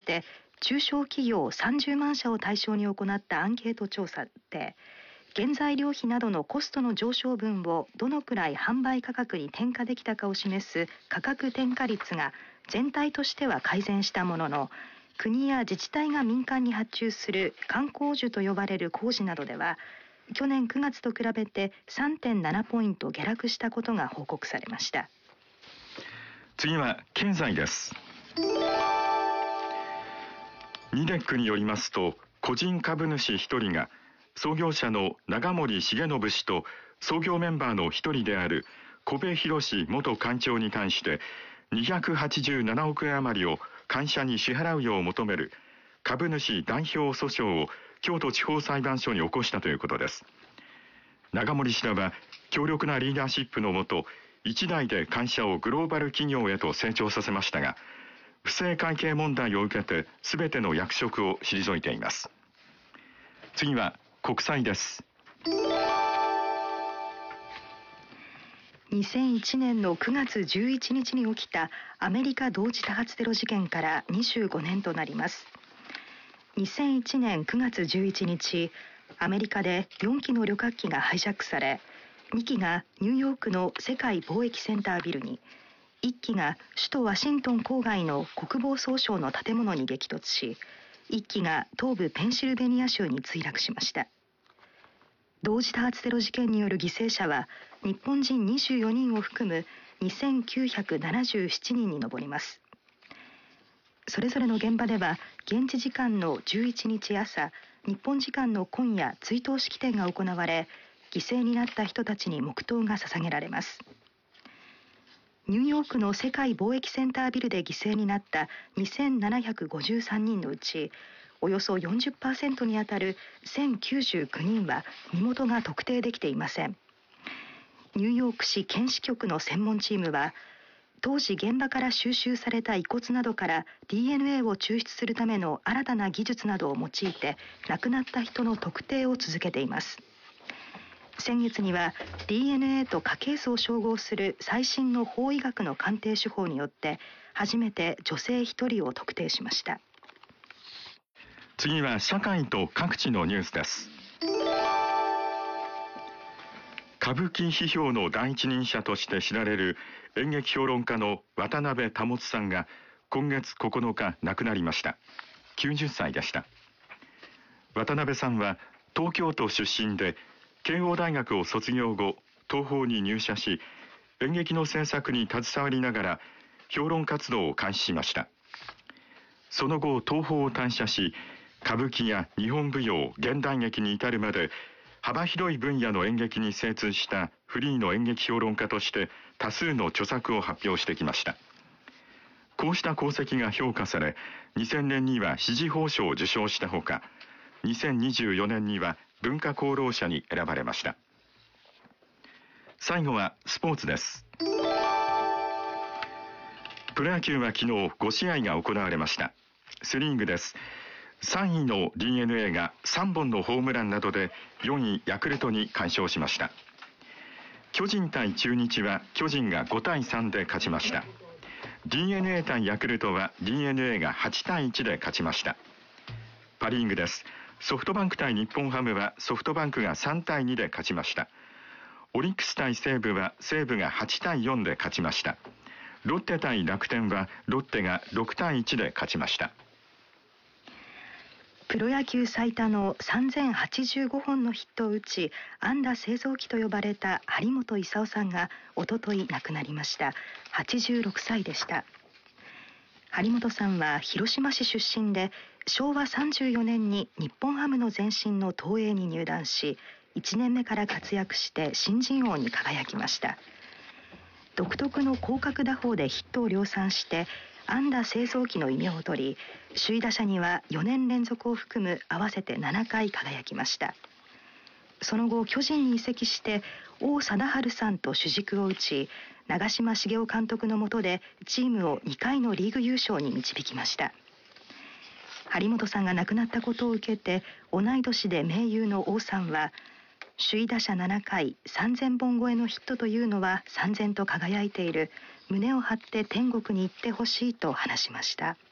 して中小企業30万社を対象に行ったアンケート調査で、原材料費などのコストの上昇分をどのくらい販売価格に転嫁できたかを示す価格転嫁率が全体としては改善したものの、国や自治体が民間に発注する官公需と呼ばれる工事などでは去年9月と比べて 3.7 ポイント下落したことが報告されました。 次は経済です。ニデックによりますと、個人株主1人が創業者の永守重信氏と創業メンバーの一人である小部博元会長に関して287億円余りを会社に支払うよう求める株主代表訴訟を京都地方裁判所に起こしたということです。永守氏らは強力なリーダーシップのもと、一代で会社をグローバル企業へと成長させましたが、不正会計問題を受けて全ての役職を退いています。次は国際です。 2001年の9月11日に起きたアメリカ同時多発テロ事件から25年となります。2001年9月11日、アメリカで4機の旅客機がハイジャックされ、2機がニューヨークの世界貿易センタービルに、1機が首都ワシントン郊外の国防総省の建物に激突し、1機が東部ペンシルベニア州に墜落しました。同時多発テロ事件による犠牲者は日本人24人を含む2977人に上ります。それぞれの現場では現地時間の11日朝、日本時間の今夜追悼式典が行われ、犠牲になった人たちに黙祷が捧げられます。ニューヨークの世界貿易センタービルで犠牲になった2753人のうち、およそ 40% にあたる1099人は身元が特定できていません。ニューヨーク市検視局の専門チームは、当時現場から収集された遺骨などから DNA を抽出するための新たな技術などを用いて亡くなった人の特定を続けています。先月には DNA と家系図を照合する最新の法医学の鑑定手法によって初めて女性1人を特定しました。 次は社会と各地のニュースです。歌舞伎批評の第一人者として知られる演劇評論家の渡辺保さんが今月9日亡くなりました。90歳でした。渡辺さんは東京都出身で、慶応大学を卒業後東宝に入社し、演劇の制作に携わりながら評論活動を開始しました。その後東宝を退社し、歌舞伎や日本舞踊、現代劇に至るまで幅広い分野の演劇に精通したフリーの演劇評論家として多数の著作を発表してきました。こうした功績が評価され、2000年には紫綬褒章を受章したほか、2024年には文化功労者に選ばれました。最後はスポーツです。プロ野球は昨日5試合が行われました。セリーグです。3位の DNA が3本のホームランなどで4位ヤクルトに快勝しました。巨人対中日は巨人が5対3で勝ちました。 DNA 対ヤクルトは DNA が8対1で勝ちました。パ・リーグです。ソフトバンク対日本ハムはソフトバンクが3対2で勝ちました。オリックス対西武は西武が8対4で勝ちました。ロッテ対楽天はロッテが6対1で勝ちました。 プロ野球最多の3085本のヒットを打ち、安打製造機と呼ばれた張本勲さんがおととい亡くなりました。86歳でした。張本さんは広島市出身で、昭和34年に日本ハムの前身の東映に入団し、1年目から活躍して新人王に輝きました。独特の広角打法でヒットを量産して安打製造機の異名を取り、首位打者には4年連続を含む合わせて7回輝きました。その後巨人に移籍して王貞治さんと主軸を打ち、長嶋茂雄監督の下でチームを2回のリーグ優勝に導きました。張本さんが亡くなったことを受けて、同い年で盟友の王さんは、首位打者7回3000本超えのヒットというのは燦然と輝いている。胸を張って天国に行ってほしいと話しました。